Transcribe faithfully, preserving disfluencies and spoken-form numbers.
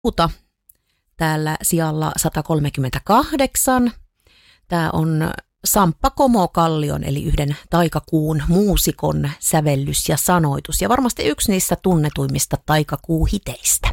Puuta täällä sijalla sata kolmekymmentäkahdeksan. Tämä on Samppa Komo-Kallion eli yhden taikakuun muusikon sävellys ja sanoitus ja varmasti yksi niistä tunnetuimmista taikakuuhiteistä.